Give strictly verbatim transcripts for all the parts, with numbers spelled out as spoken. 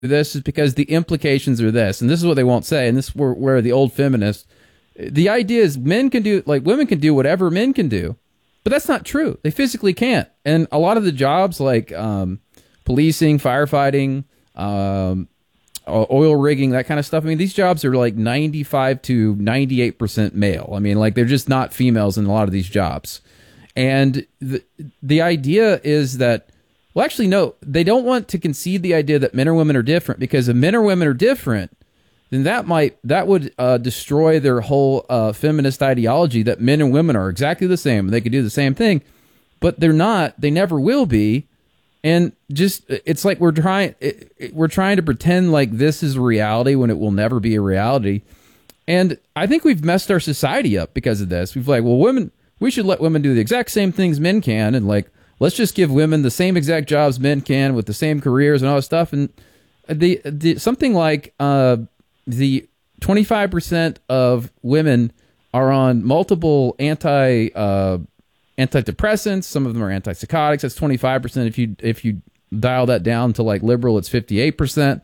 this is because the implications are this, and this is what they won't say, and this is where, where the old feminists, the idea is men can do, like women can do whatever men can do, but that's not true. They physically can't. And a lot of the jobs like um, policing, firefighting, um, oil rigging, that kind of stuff, I mean, these jobs are like ninety-five to ninety-eight percent male. I mean, like they're just not females in a lot of these jobs. And the, the idea is that, well, actually, no, they don't want to concede the idea that men or women are different, because if men or women are different, then that might that would uh, destroy their whole uh, feminist ideology that men and women are exactly the same. They could do the same thing, but they're not. They never will be. And just it's like we're trying it, it, we're trying to pretend like this is reality when it will never be a reality. And I think we've messed our society up because of this. We've like, well, women, we should let women do the exact same things men can, and like, let's just give women the same exact jobs men can with the same careers and all that stuff. And the, the something like uh, the twenty-five percent of women are on multiple anti uh, antidepressants. Some of them are antipsychotics. That's twenty-five percent. If you if you dial that down to like liberal, it's fifty-eight percent.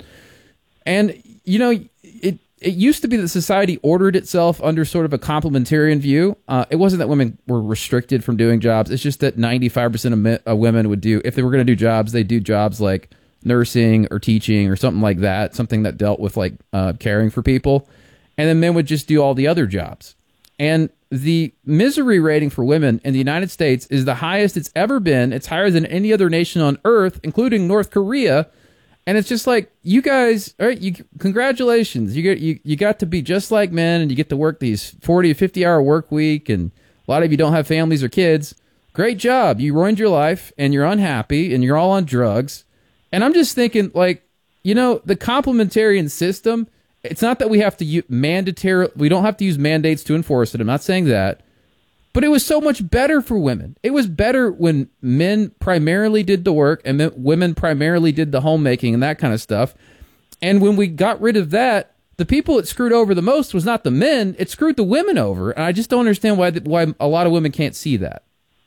And you know, it it used to be that society ordered itself under sort of a complementarian view. Uh, it wasn't that women were restricted from doing jobs. It's just that ninety-five percent of, me- of women would do, if they were going to do jobs, they do jobs like nursing or teaching or something like that, something that dealt with like uh, caring for people. And then men would just do all the other jobs. And the misery rating for women in the United States is the highest it's ever been. It's higher than any other nation on earth, including North Korea. And it's just like, you guys, all right, you, congratulations. You get you, you got to be just like men, and you get to work these forty to fifty hour work week, and a lot of you don't have families or kids. Great job. You ruined your life, and you're unhappy, and you're all on drugs. And I'm just thinking, like, you know, the complementarian system, it's not that we have to use mandatory, we don't have to use mandates to enforce it. I'm not saying that. But it was so much better for women. It was better when men primarily did the work and then women primarily did the homemaking and that kind of stuff. And when we got rid of that, the people it screwed over the most was not the men, it screwed the women over. And I just don't understand why why a lot of women can't see that.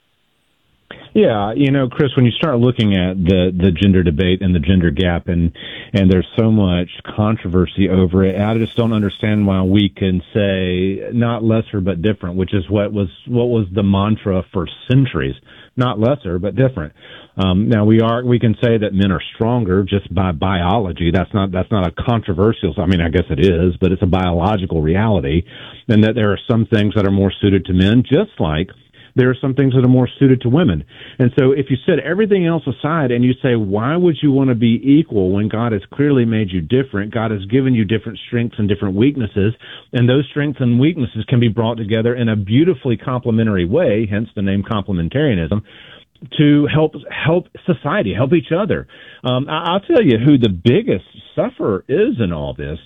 Yeah, you know, Chris, when you start looking at the, the gender debate and the gender gap, and and there's so much controversy over it, I just don't understand why we can say not lesser but different, which is what was what was the mantra for centuries. Not lesser but different. Um, now we are we can say that men are stronger just by biology. That's not that's not a controversial. I mean, I guess it is, but it's a biological reality, and that there are some things that are more suited to men, just like there are some things that are more suited to women. And so if you set everything else aside and you say, why would you want to be equal when God has clearly made you different? God has given you different strengths and different weaknesses, and those strengths and weaknesses can be brought together in a beautifully complementary way, hence the name complementarianism, to help help society, help each other. Um, I, I'll tell you who the biggest sufferer is in all this.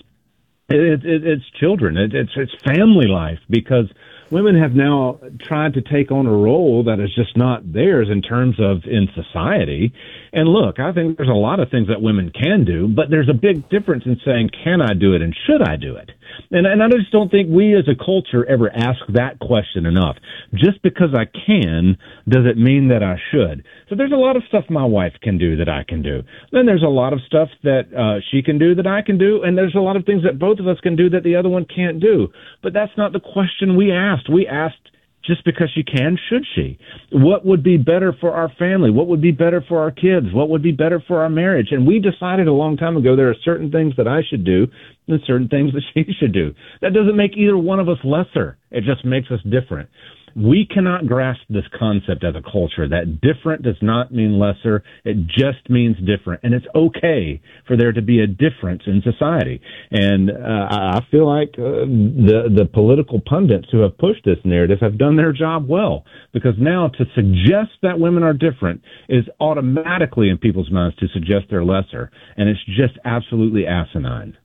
It, it, it's children. It, it's it's family life, because women have now tried to take on a role that is just not theirs in terms of in society. And look, I think there's a lot of things that women can do, but there's a big difference in saying, can I do it and should I do it? And, and I just don't think we as a culture ever ask that question enough. Just because I can, does it mean that I should? So there's a lot of stuff my wife can do that I can do. Then there's a lot of stuff that uh, she can do that I can do, and there's a lot of things that both of us can do that the other one can't do. But that's not the question we asked. We asked, just because she can, should she? What would be better for our family? What would be better for our kids? What would be better for our marriage? And we decided a long time ago there are certain things that I should do and certain things that she should do. That doesn't make either one of us lesser. It just makes us different. We cannot grasp this concept as a culture that different does not mean lesser. It just means different. And it's okay for there to be a difference in society. And uh, I feel like uh, the, the political pundits who have pushed this narrative have done their job well, because now to suggest that women are different is automatically in people's minds to suggest they're lesser. And it's just absolutely asinine.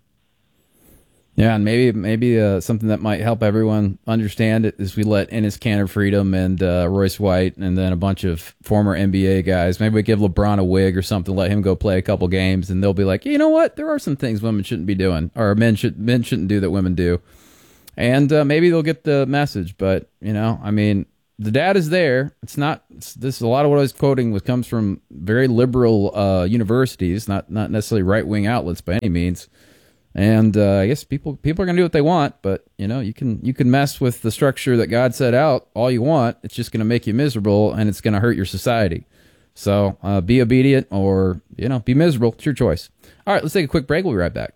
Yeah, and maybe maybe uh, something that might help everyone understand it is we let Enes Kanter Freedom and uh, Royce White and then a bunch of former N B A guys. Maybe we give LeBron a wig or something, let him go play a couple games, and they'll be like, you know what? There are some things women shouldn't be doing, or men should men shouldn't do that women do, and uh, maybe they'll get the message. But you know, I mean, the data is there. It's not, it's, this is a lot of what I was quoting was comes from very liberal uh, universities, not not necessarily right-wing outlets by any means. And uh, I guess people people are going to do what they want, but you know, you can you can mess with the structure that God set out all you want. It's just going to make you miserable, and it's going to hurt your society. So uh, be obedient, or you know, be miserable. It's your choice. All right, let's take a quick break. We'll be right back.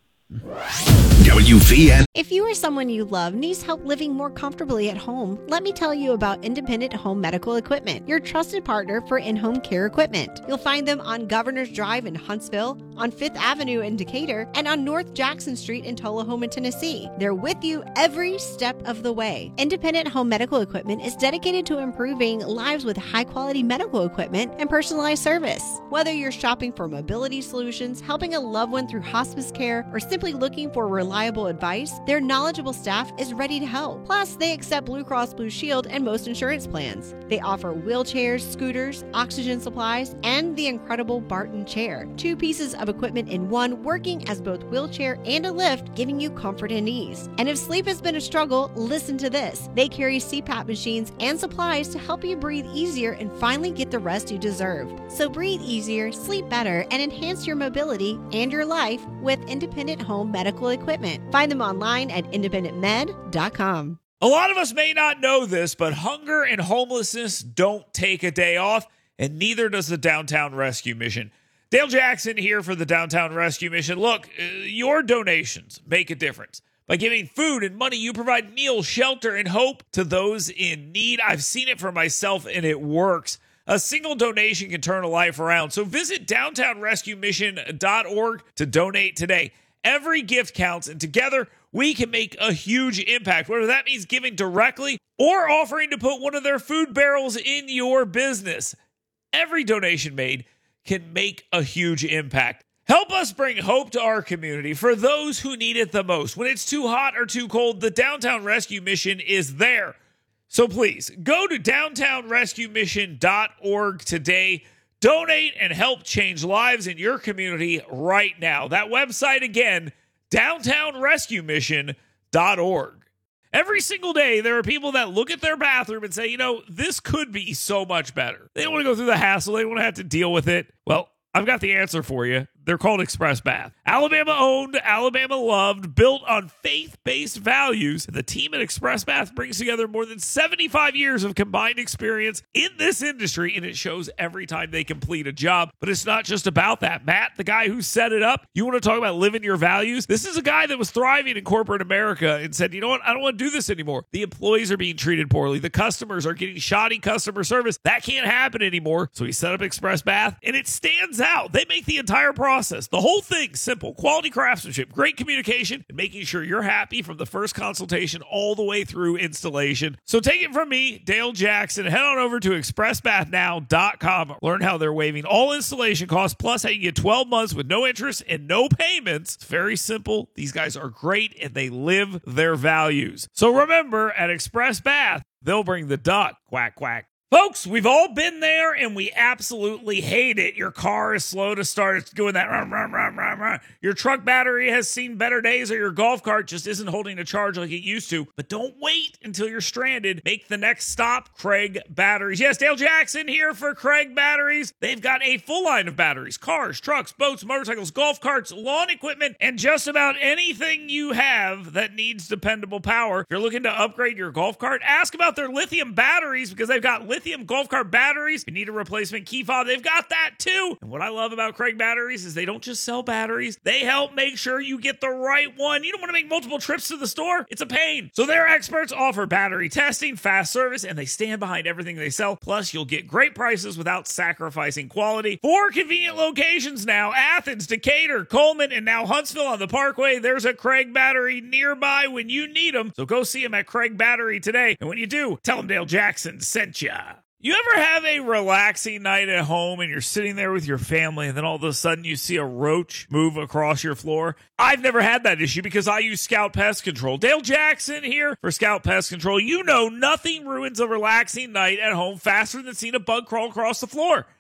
W V N. If you or someone you love needs help living more comfortably at home, let me tell you about Independent Home Medical Equipment, your trusted partner for in-home care equipment. You'll find them on Governor's Drive in Huntsville, on Fifth Avenue in Decatur, and on North Jackson Street in Tullahoma, Tennessee. They're with you every step of the way. Independent Home Medical Equipment is dedicated to improving lives with high-quality medical equipment and personalized service. Whether you're shopping for mobility solutions, helping a loved one through hospice care, or simply looking for reliable advice, their knowledgeable staff is ready to help. Plus, they accept Blue Cross Blue Shield and most insurance plans. They offer wheelchairs, scooters, oxygen supplies, and the incredible Barton chair. Two pieces of equipment in one, working as both wheelchair and a lift, giving you comfort and ease. And if sleep has been a struggle, listen to this. They carry C PAP machines and supplies to help you breathe easier and finally get the rest you deserve. So breathe easier, sleep better, and enhance your mobility and your life with Independent Home Medical Equipment. Find them online at independent med dot com. A lot of us may not know this, but hunger and homelessness don't take a day off, and neither does the Downtown Rescue Mission. Dale Jackson here for the Downtown Rescue Mission. Look, uh, your donations make a difference. By giving food and money, you provide meals, shelter, and hope to those in need. I've seen it for myself, and it works. A single donation can turn a life around. So visit downtown rescue mission dot org to donate today. Every gift counts, and together we can make a huge impact, whether that means giving directly or offering to put one of their food barrels in your business. Every donation made can make a huge impact. Help us bring hope to our community for those who need it the most. When it's too hot or too cold, the Downtown Rescue Mission is there. So please, go to downtown rescue mission dot org today. Donate and help change lives in your community right now. That website again, downtown rescue mission dot org. Every single day, there are people that look at their bathroom and say, you know, this could be so much better. They don't want to go through the hassle. They don't want to have to deal with it. Well, I've got the answer for you. They're called Express Bath. Alabama owned, Alabama loved, built on faith-based values. The team at Express Bath brings together more than seventy-five years of combined experience in this industry, and it shows every time they complete a job. But it's not just about that. Matt, the guy who set it up, you want to talk about living your values? This is a guy that was thriving in corporate America and said, you know what? I don't want to do this anymore. The employees are being treated poorly. The customers are getting shoddy customer service. That can't happen anymore. So he set up Express Bath, and it stands out. They make the entire process. The whole thing simple. Quality craftsmanship, great communication, and making sure you're happy from the first consultation all the way through installation. So take it from me, Dale Jackson. Head on over to express bath now dot com. Learn how they're waiving all installation costs, plus how you get twelve months with no interest and no payments. It's very simple. These guys are great, and they live their values. So remember, at Express Bath, they'll bring the duck. Quack, quack. Folks, we've all been there, and we absolutely hate it. Your car is slow to start. It's doing that. Rah, rah, rah, rah, rah. Your truck battery has seen better days, or your golf cart just isn't holding a charge like it used to. But don't wait until you're stranded. Make the next stop, Craig Batteries. Yes, Dale Jackson here for Craig Batteries. They've got a full line of batteries. Cars, trucks, boats, motorcycles, golf carts, lawn equipment, and just about anything you have that needs dependable power. If you're looking to upgrade your golf cart, ask about their lithium batteries, because they've got lithium Lithium golf cart batteries. You need a replacement key fob, they've got that too. And what I love about Craig Batteries is they don't just sell batteries, they help make sure you get the right one. You don't want to make multiple trips to the store, it's a pain. So their experts offer battery testing, fast service, and they stand behind everything they sell. Plus, you'll get great prices without sacrificing quality. Four convenient locations now: Athens, Decatur, Coleman, and now Huntsville on the Parkway. There's a Craig Battery nearby when you need them. So go see them at Craig Battery today. And when you do, tell them Dale Jackson sent ya. You ever have a relaxing night at home and you're sitting there with your family and then all of a sudden you see a roach move across your floor? I've never had that issue because I use Scout Pest Control. Dale Jackson here for Scout Pest Control. You know nothing ruins a relaxing night at home faster than seeing a bug crawl across the floor.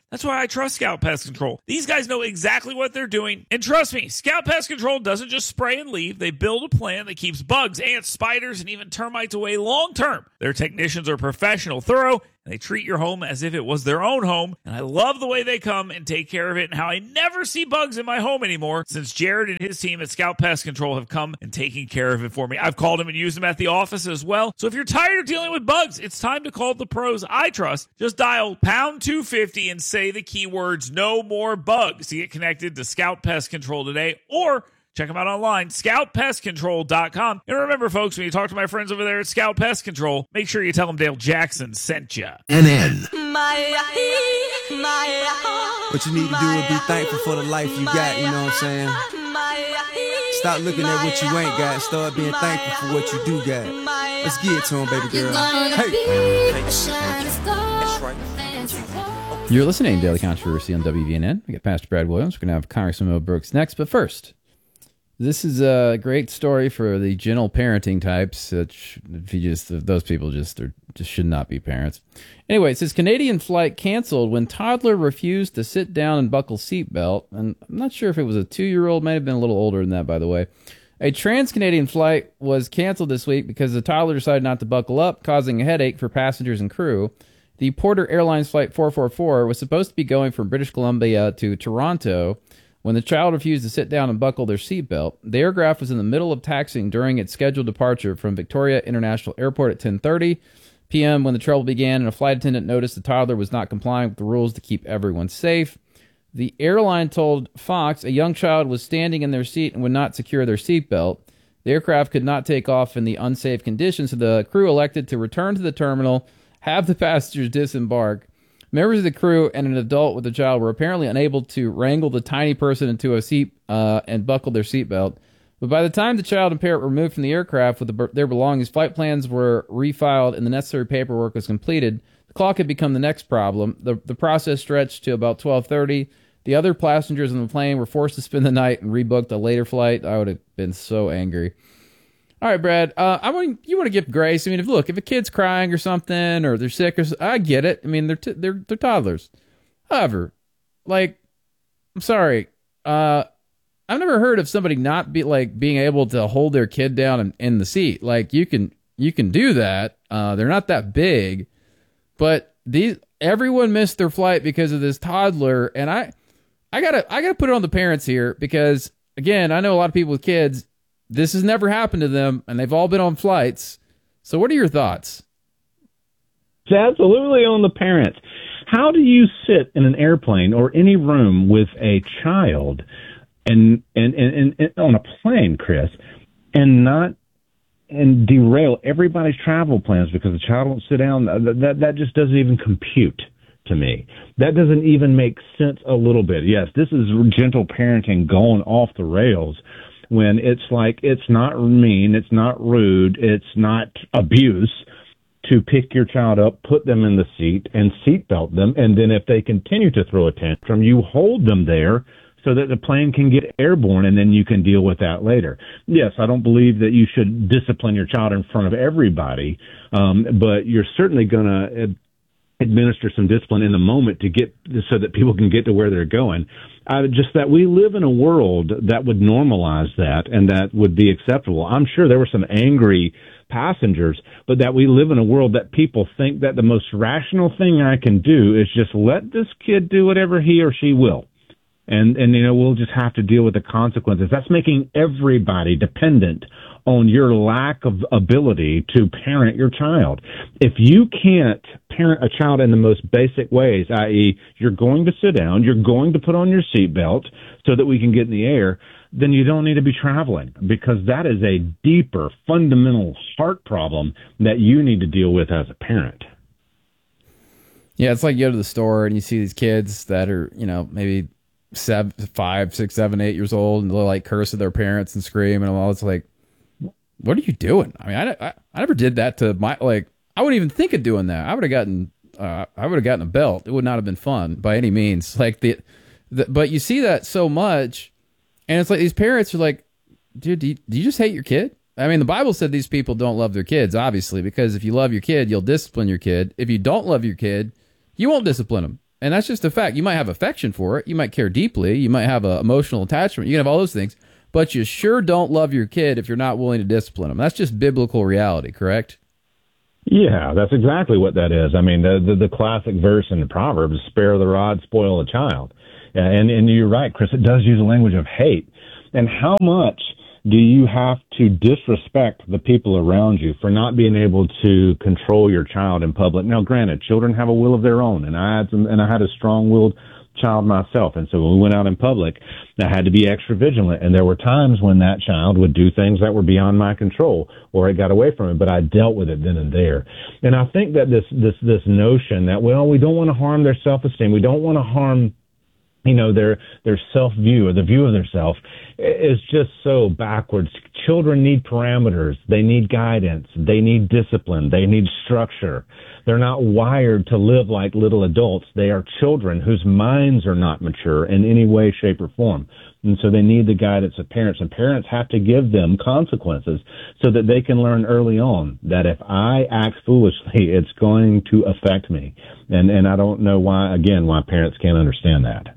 That's why I trust Scout Pest Control. These guys know exactly what they're doing. And trust me, Scout Pest Control doesn't just spray and leave. They build a plan that keeps bugs, ants, spiders, and even termites away long term. Their technicians are professional, thorough, and they treat your home as if it was their own home. And I love the way they come and take care of it and how I never see bugs in my home anymore since Jared and his team at Scout Pest Control have come and taken care of it for me. I've called them and used them at the office as well. So if you're tired of dealing with bugs, it's time to call the pros I trust. Just dial pound two fifty and say the keywords no more bugs to get connected to Scout Pest Control today, or check them out online, scout pest control dot com. And remember, folks, when you talk to my friends over there at Scout Pest Control, make sure you tell them Dale Jackson sent you. N N. What you need to do is be thankful for the life you got, you know what I'm saying? Stop looking at what you ain't got. Start being thankful for what you do got. Let's get it to him, baby girl. Hey. You're listening to Daily Controversy on W V N N. We got Pastor Brad Williams. We're going to have Congressman Mo Brooks next. But first, this is a great story for the gentle parenting types. Which, if you just, those people just are, just should not be parents. Anyway, it says Canadian flight canceled when toddler refused to sit down and buckle seatbelt. And I'm not sure if it was a two-year-old. Might have been a little older than that, by the way. A trans-Canadian flight was canceled this week because the toddler decided not to buckle up, causing a headache for passengers and crew. The Porter Airlines Flight four forty-four was supposed to be going from British Columbia to Toronto when the child refused to sit down and buckle their seatbelt. The aircraft was in the middle of taxiing during its scheduled departure from Victoria International Airport at ten thirty p.m. when the trouble began, and a flight attendant noticed the toddler was not complying with the rules to keep everyone safe. The airline told Fox a young child was standing in their seat and would not secure their seatbelt. The aircraft could not take off in the unsafe conditions, so the crew elected to return to the terminal, have the passengers disembark. Members of the crew and an adult with a child were apparently unable to wrangle the tiny person into a seat uh, and buckle their seatbelt. But by the time the child and parent were removed from the aircraft with the, their belongings, flight plans were refiled and the necessary paperwork was completed. The clock had become the next problem. The, the process stretched to about twelve thirty. The other passengers on the plane were forced to spend the night and rebooked a later flight. I would have been so angry. All right, Brad, uh, I want you want to give grace. I mean, if look, if a kid's crying or something, or they're sick, or I get it. I mean, they're t- they're they're toddlers. However, like, I'm sorry, uh, I've never heard of somebody not be like being able to hold their kid down in, in the seat. Like, you can you can do that. Uh, they're not that big, but these everyone missed their flight because of this toddler, and I I gotta I gotta put it on the parents here because again, I know a lot of people with kids. This has never happened to them, and they've all been on flights. So what are your thoughts? It's absolutely on the parents. How do you sit in an airplane or any room with a child and and, and, and, and on a plane, Chris, and not and derail everybody's travel plans because the child won't sit down? That, that, that just doesn't even compute to me. That doesn't even make sense a little bit. Yes, this is gentle parenting going off the rails. When it's like, it's not mean, it's not rude, it's not abuse to pick your child up, put them in the seat, and seatbelt them, and then if they continue to throw a tantrum, you hold them there so that the plane can get airborne, and then you can deal with that later. Yes, I don't believe that you should discipline your child in front of everybody, um, but you're certainly going to administer some discipline in the moment to get so that people can get to where they're going. Uh, just that we live in a world that would normalize that and that would be acceptable. I'm sure there were some angry passengers, but that we live in a world that people think that the most rational thing I can do is just let this kid do whatever he or she will. And, and you know, we'll just have to deal with the consequences. That's making everybody dependent on your lack of ability to parent your child. If you can't parent a child in the most basic ways, that is, you're going to sit down, you're going to put on your seatbelt so that we can get in the air, then you don't need to be traveling, because that is a deeper, fundamental heart problem that you need to deal with as a parent. Yeah, it's like you go to the store and you see these kids that are, you know, maybe seven, five, six, seven, eight years old, and they'll like curse at their parents and scream and all. It's like, what are you doing? I mean, I, I, I never did that to my, like, I wouldn't even think of doing that. I would have gotten, uh, I would have gotten a belt. It would not have been fun by any means. Like the, the, but you see that so much, and it's like these parents are like, dude, do you, do you just hate your kid? I mean, the Bible said these people don't love their kids, obviously, because if you love your kid, you'll discipline your kid. If you don't love your kid, you won't discipline them. And that's just a fact. You might have affection for it. You might care deeply. You might have an emotional attachment. You can have all those things. But you sure don't love your kid if you're not willing to discipline them. That's just biblical reality, correct? Yeah, that's exactly what that is. I mean, the the, the classic verse in the Proverbs, spare the rod, spoil the child. Uh, and, and you're right, Chris, it does use a language of hate. And how much do you have to disrespect the people around you for not being able to control your child in public? Now, granted, children have a will of their own, and I had some, and I had a strong-willed child myself, and so when we went out in public, I had to be extra vigilant, and there were times when that child would do things that were beyond my control, or it got away from it, but I dealt with it then and there. And I think that this this this notion that, well, we don't want to harm their self-esteem, we don't want to harm, you know, their their self-view or the view of their self, is just so backwards. Children need parameters. They need guidance. They need discipline. They need structure. They're not wired to live like little adults. They are children whose minds are not mature in any way, shape, or form. And so they need the guidance of parents. And parents have to give them consequences so that they can learn early on that if I act foolishly, it's going to affect me. And and I don't know why, again, why parents can't understand that.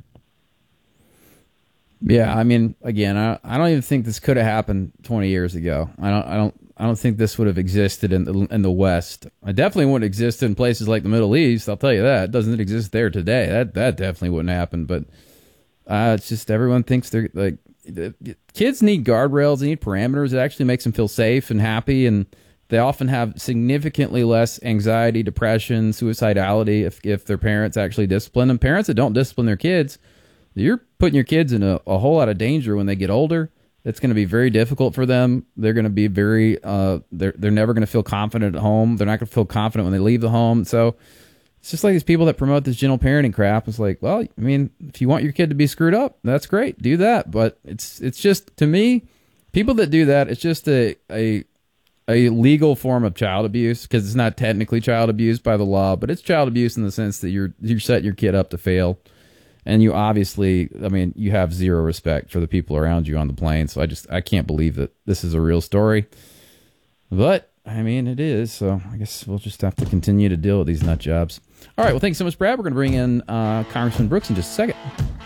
Yeah, I mean, again, I, I don't even think this could have happened twenty years ago. I don't, I don't, I don't think this would have existed in the in the West. I definitely wouldn't exist in places like the Middle East. I'll tell you that. It doesn't exist there today. That that definitely wouldn't happen. But uh, it's just everyone thinks they're like the, kids need guardrails. They need parameters. It actually makes them feel safe and happy, and they often have significantly less anxiety, depression, suicidality if if their parents actually discipline them. Parents that don't discipline their kids, you're putting your kids in a, a whole lot of danger when they get older. It's going to be very difficult for them. They're going to be very, uh, they're, they're never going to feel confident at home. They're not going to feel confident when they leave the home. So it's just like these people that promote this gentle parenting crap. It's like, well, I mean, if you want your kid to be screwed up, that's great. Do that. But it's, it's just, to me, people that do that, it's just a, a, a legal form of child abuse, because it's not technically child abuse by the law, but it's child abuse in the sense that you're, you're setting your kid up to fail. And you obviously, I mean, you have zero respect for the people around you on the plane. So I just, I can't believe that this is a real story. But, I mean, it is. So I guess we'll just have to continue to deal with these nut jobs. All right. Well, thanks so much, Brad. We're going to bring in uh, Congressman Brooks in just a second.